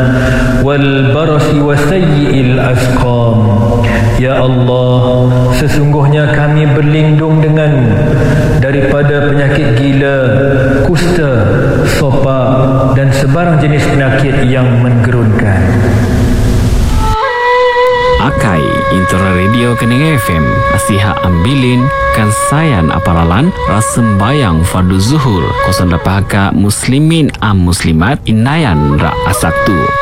والبرص وسيء الأسقام. Ya Allah, sesungguhnya kami berlindung denganmu daripada penyakit gila, kusta, sopak dan sebarang jenis penyakit yang menggerunkan. Akai Intera Radio Kening FM Nasihat Ambilin Kansayan Aparalan Rasembayang Fardu Zuhur 08 Muslimin Muslimat Inayan Ra Asaktu